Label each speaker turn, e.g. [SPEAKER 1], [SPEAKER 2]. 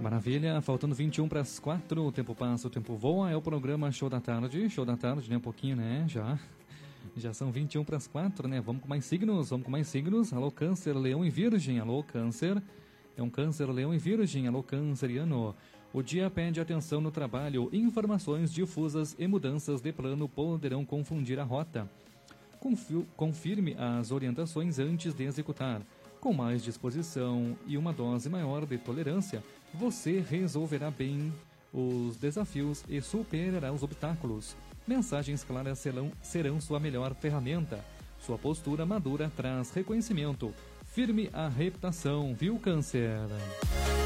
[SPEAKER 1] maravilha, faltando 21 para as 4, o tempo passa, o tempo voa, é o programa Show da Tarde, né, um pouquinho, né, já são 21 para as 4, né, vamos com mais signos, alô Câncer, Leão e Virgem, alô Câncer, é um Câncer, Leão e Virgem, alô Canceriano, o dia pede atenção no trabalho, informações difusas e mudanças de plano poderão confundir a rota, confirme as orientações antes de executar. Com mais disposição e uma dose maior de tolerância, você resolverá bem os desafios e superará os obstáculos. Mensagens claras serão sua melhor ferramenta. Sua postura madura traz reconhecimento. Firme a reputação, viu, Câncer?